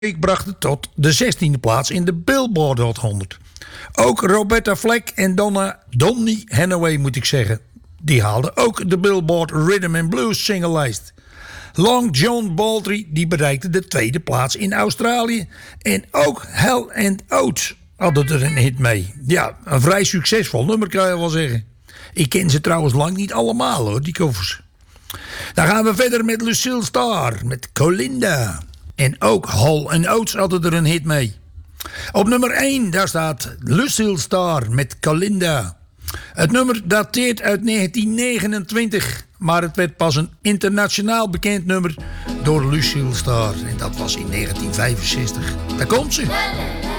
week bracht het tot de 16e plaats in de Billboard Hot 100. Ook Roberta Flack en Donny Hathaway, moet ik zeggen, die haalden ook de Billboard Rhythm and Blues singlelijst. Long John Baldry die bereikte de tweede plaats in Australië. En ook Hell and Oates hadden er een hit mee. Ja, een vrij succesvol nummer kan je wel zeggen. Ik ken ze trouwens lang niet allemaal hoor, die covers. Dan gaan we verder met Lucille Starr, met Colinda. En ook Hall and Oates hadden er een hit mee. Op nummer 1, daar staat Lucille Starr met Colinda. Het nummer dateert uit 1929, maar het werd pas een internationaal bekend nummer door Lucille Starr. En dat was in 1965. Daar komt ze.